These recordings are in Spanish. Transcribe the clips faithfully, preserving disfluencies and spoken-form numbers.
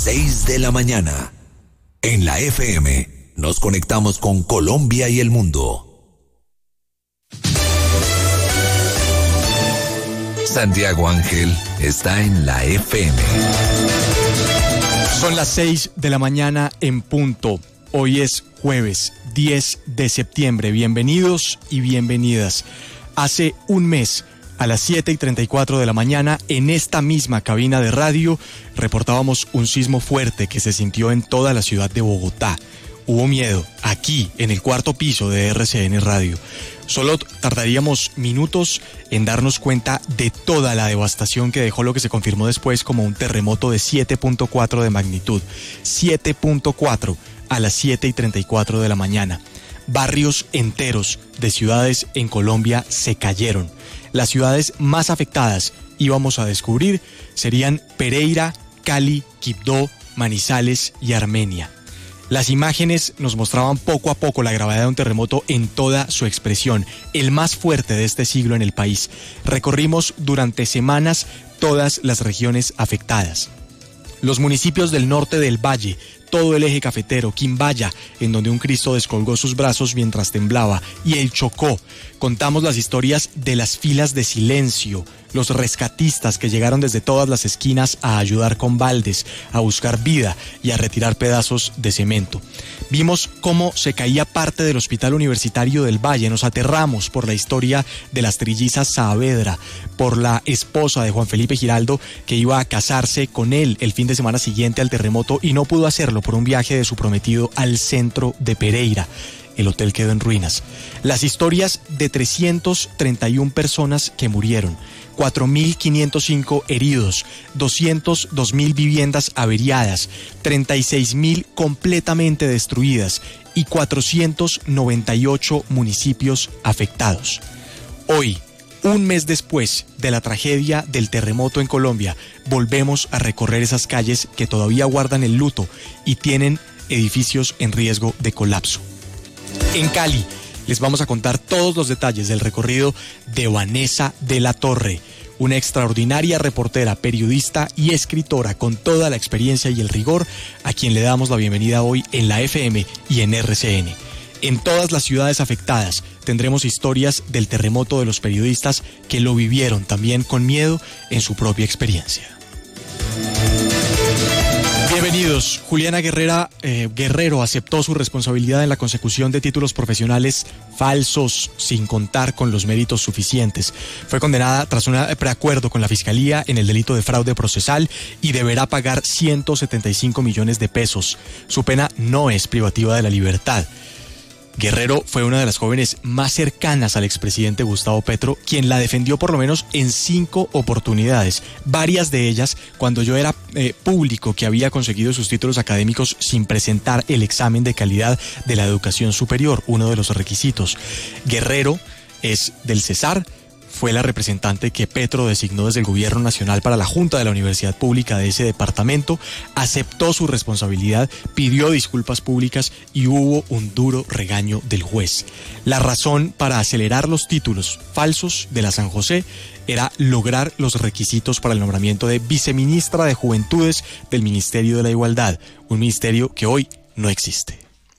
seis de la mañana. En la F M nos conectamos con Colombia y el mundo. Santiago Ángel está en la F M. Son las seis de la mañana en punto. Hoy es jueves diez de septiembre. Bienvenidos y bienvenidas. Hace un mes, a las siete y treinta y cuatro de la mañana, en esta misma cabina de radio, reportábamos un sismo fuerte que se sintió en toda la ciudad de Bogotá. Hubo miedo aquí, en el cuarto piso de R C N Radio. Solo tardaríamos minutos en darnos cuenta de toda la devastación que dejó lo que se confirmó después como un terremoto de siete punto cuatro de magnitud. siete punto cuatro a las siete y treinta y cuatro de la mañana. Barrios enteros de ciudades en Colombia se cayeron. Las ciudades más afectadas, íbamos a descubrir, serían Pereira, Cali, Quibdó, Manizales y Armenia. Las imágenes nos mostraban poco a poco la gravedad de un terremoto en toda su expresión, el más fuerte de este siglo en el país. Recorrimos durante semanas todas las regiones afectadas. Los municipios del norte del Valle, todo el eje cafetero, Quimbaya, en donde un Cristo descolgó sus brazos mientras temblaba, y el Chocó. Contamos las historias de las filas de silencio, los rescatistas que llegaron desde todas las esquinas a ayudar con baldes, a buscar vida y a retirar pedazos de cemento. Vimos cómo se caía parte del Hospital Universitario del Valle. Nos aterramos por la historia de las trillizas Saavedra, por la esposa de Juan Felipe Giraldo que iba a casarse con él el fin de semana siguiente al terremoto y no pudo hacerlo por un viaje de su prometido al centro de Pereira. El hotel quedó en ruinas. Las historias de trescientas treinta y una personas que murieron, cuatro mil quinientos cinco heridos, doscientas dos mil viviendas averiadas, treinta y seis mil completamente destruidas y cuatrocientos noventa y ocho municipios afectados. Hoy, un mes después de la tragedia del terremoto en Colombia, volvemos a recorrer esas calles que todavía guardan el luto y tienen edificios en riesgo de colapso. En Cali, les vamos a contar todos los detalles del recorrido de Vanessa de la Torre, una extraordinaria reportera, periodista y escritora con toda la experiencia y el rigor, a quien le damos la bienvenida hoy en la F M y en R C N. En todas las ciudades afectadas tendremos historias del terremoto de los periodistas que lo vivieron también con miedo en su propia experiencia. Bienvenidos. Juliana Guerrera, eh, Guerrero aceptó su responsabilidad en la consecución de títulos profesionales falsos sin contar con los méritos suficientes. Fue condenada tras un preacuerdo con la Fiscalía en el delito de fraude procesal y deberá pagar ciento setenta y cinco millones de pesos. Su pena no es privativa de la libertad. Guerrero fue una de las jóvenes más cercanas al expresidente Gustavo Petro, quien la defendió por lo menos en cinco oportunidades, varias de ellas cuando yo era eh, público que había conseguido sus títulos académicos sin presentar el examen de calidad de la educación superior, uno de los requisitos. Guerrero es del Cesar. Fue la representante que Petro designó desde el Gobierno Nacional para la Junta de la Universidad Pública de ese departamento, aceptó su responsabilidad, pidió disculpas públicas y hubo un duro regaño del juez. La razón para acelerar los títulos falsos de la San José era lograr los requisitos para el nombramiento de viceministra de Juventudes del Ministerio de la Igualdad, un ministerio que hoy no existe.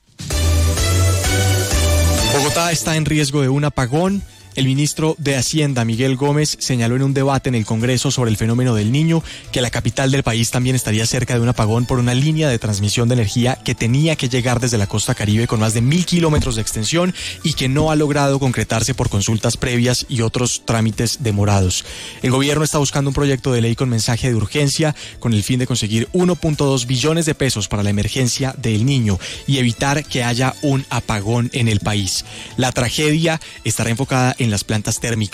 Bogotá está en riesgo de un apagón. El ministro de Hacienda, Miguel Gómez, señaló en un debate en el Congreso sobre el fenómeno del Niño que la capital del país también estaría cerca de un apagón por una línea de transmisión de energía que tenía que llegar desde la costa caribe con más de mil kilómetros de extensión y que no ha logrado concretarse por consultas previas y otros trámites demorados. El gobierno está buscando un proyecto de ley con mensaje de urgencia con el fin de conseguir uno punto dos billones de pesos para la emergencia del Niño y evitar que haya un apagón en el país. La tragedia estará enfocada en en las plantas térmicas